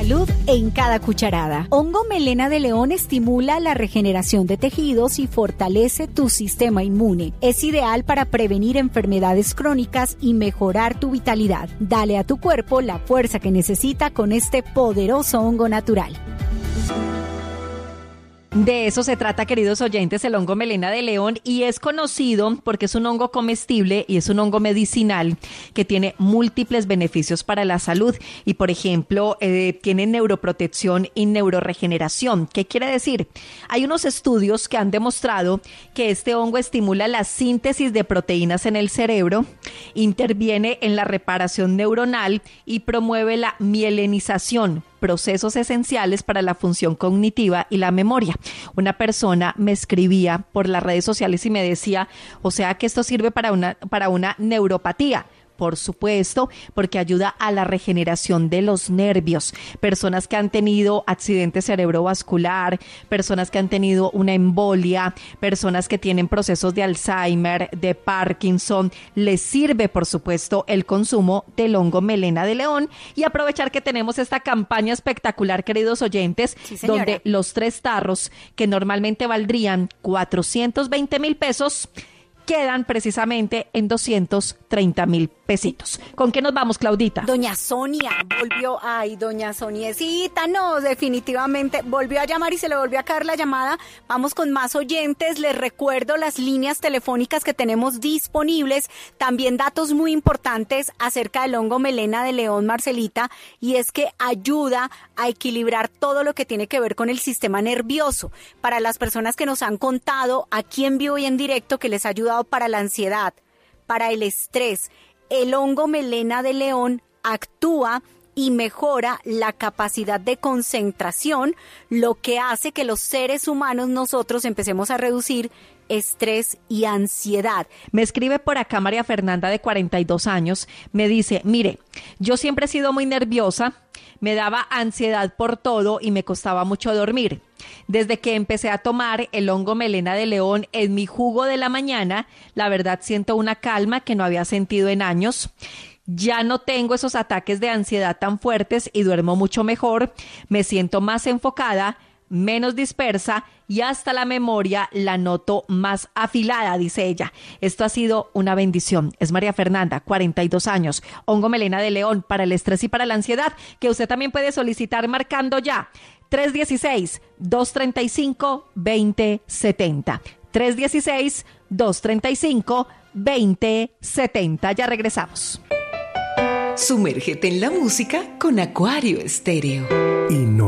Salud en cada cucharada. Hongo melena de león estimula la regeneración de tejidos y fortalece tu sistema inmune. Es ideal para prevenir enfermedades crónicas y mejorar tu vitalidad. Dale a tu cuerpo la fuerza que necesita con este poderoso hongo natural. De eso se trata, queridos oyentes, el hongo melena de león, y es conocido porque es un hongo comestible y es un hongo medicinal que tiene múltiples beneficios para la salud y, por ejemplo, tiene neuroprotección y neuroregeneración. ¿Qué quiere decir? Hay unos estudios que han demostrado que este hongo estimula la síntesis de proteínas en el cerebro, interviene en la reparación neuronal y promueve la mielinización, procesos esenciales para la función cognitiva y la memoria. Una persona me escribía por las redes sociales y me decía, o sea que esto sirve para una neuropatía. Por supuesto, porque ayuda a la regeneración de los nervios. Personas que han tenido accidente cerebrovascular, personas que han tenido una embolia, personas que tienen procesos de Alzheimer, de Parkinson, les sirve, por supuesto, el consumo del hongo melena de león. Y aprovechar que tenemos esta campaña espectacular, queridos oyentes, sí, donde los 3 tarros que normalmente valdrían 420,000 pesos, quedan precisamente en 230,000 pesitos. ¿Con qué nos vamos, Claudita? Doña Sonia volvió, doña Soniecita, no, definitivamente volvió a llamar y se le volvió a caer la llamada. Vamos con más oyentes. Les recuerdo las líneas telefónicas que tenemos disponibles, también datos muy importantes acerca del hongo melena de león, Marcelita, y es que ayuda a equilibrar todo lo que tiene que ver con el sistema nervioso. Para las personas que nos han contado aquí en vivo y en directo que les ha ayudado para la ansiedad, para el estrés, el hongo melena de león actúa y mejora la capacidad de concentración, lo que hace que los seres humanos nosotros empecemos a reducir estrés y ansiedad. Me escribe por acá María Fernanda, de 42 años, me dice, mire, yo siempre he sido muy nerviosa, me daba ansiedad por todo y me costaba mucho dormir. Desde que empecé a tomar el hongo melena de león en mi jugo de la mañana, la verdad siento una calma que no había sentido en años. Ya no tengo esos ataques de ansiedad tan fuertes y duermo mucho mejor, me siento más enfocada, menos dispersa y hasta la memoria la noto más afilada, dice ella. Esto ha sido una bendición. Es María Fernanda, 42 años, hongo melena de león para el estrés y para la ansiedad, que usted también puede solicitar marcando ya 316-235-2070. 316-235-2070. Ya regresamos. Sumérgete en la música con Acuario Estéreo.